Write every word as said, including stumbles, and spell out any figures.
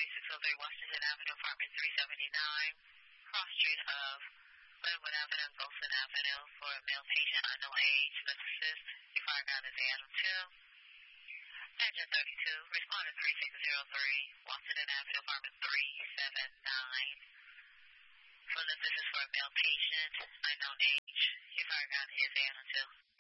thirty-six oh three Washington Avenue, apartment three seventy-nine, cross street of Glenwood Avenue and Golson Avenue for a male patient, unknown age. Let's assist. Your fire guide is Adam two. Engine thirty-two, respondent three six oh three, Washington Avenue, apartment three seventy-nine. So this is for a male patient, unknown age. Your fire guide is Adam two.